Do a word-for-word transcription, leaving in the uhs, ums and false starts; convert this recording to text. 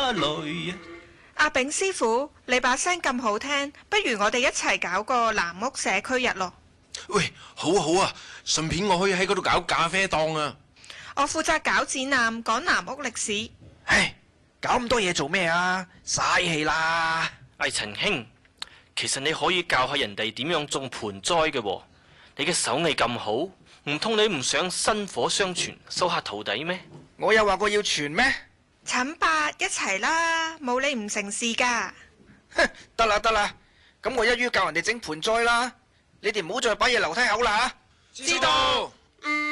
來。 阿炳師傅，你把聲咁好聽，不如我哋一齊搞個南屋社區日咯。 喂，好啊好啊，順便我可以喺嗰度搞咖啡檔啊。 我負責搞展覽，講南屋歷史。 唉，搞咁多嘢做咩啊？嘥氣啦！ 喂，陳兄，其實你可以教下人哋點樣種盆栽嘅喎。你嘅手藝咁好，唔通你唔想薪火相傳，收下徒弟咩？ 我有話過要傳咩？ 陳伯一齊啦，冇你唔成事噶。 哼，得啦得啦，咁我一於教人哋整盆栽啦。你哋唔好再擺嘢樓梯口啦。 知道。